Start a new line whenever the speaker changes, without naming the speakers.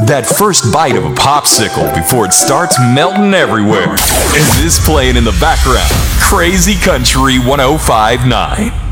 That first bite of a popsicle before it starts melting everywhere. And this playing in the background, Crazy Country 105.9.